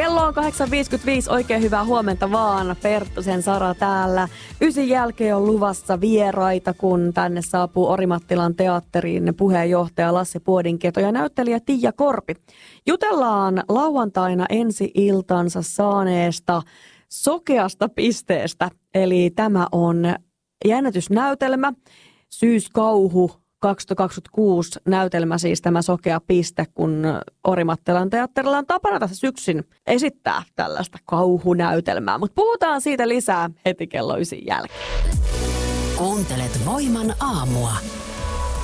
Kello on 8.55, oikein hyvää huomenta vaan. Perttusen Sara täällä. 9 jälkeen on luvassa vieraita, kun tänne saapuu Orimattilan teatterin puheenjohtaja Lassi Puodinketo ja näyttelijä Tiia Korpi. Jutellaan lauantaina ensi-iltansa saaneesta sokeasta pisteestä. Eli tämä on jännätysnäytelmä, Syyskauhu 2026 näytelmä, siis tämä sokea piste, kun Orimattilan teatterilla on tapana tässä syksyn esittää tällaista kauhunäytelmää. Mutta puhutaan siitä lisää heti kello 9 jälkeen. Kuuntelet Voiman aamua.